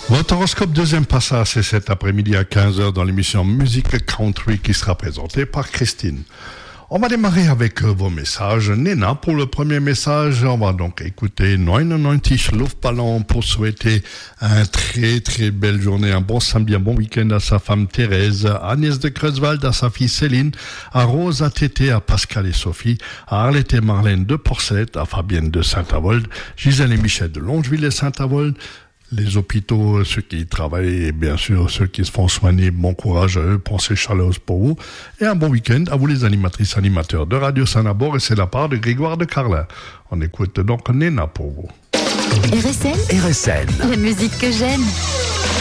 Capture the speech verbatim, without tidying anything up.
Votre horoscope deuxième passage, c'est cet après-midi à quinze heures dans l'émission Musique Country qui sera présentée par Christine. On va démarrer avec euh, vos messages. Nena, pour le premier message, on va donc écouter neunundneunzig Luftballon pour souhaiter une très très belle journée, un bon samedi, un bon week-end à sa femme Thérèse, à Agnès de Creuswald, à sa fille Céline, à Rose, à Tété, à Pascal et Sophie, à Arlette et Marlène de Porcelette, à Fabienne de Saint-Avold, Gisèle et Michel de Longeville et Saint-Avold, les hôpitaux, ceux qui travaillent et bien sûr ceux qui se font soigner, bon courage à eux, pensez chaleureuse pour vous et un bon week-end à vous les animatrices animateurs de Radio Saint-Nabor et c'est la part de Grégoire de Carlin. On écoute donc Nena pour vous. R S N, R S N, la musique que j'aime.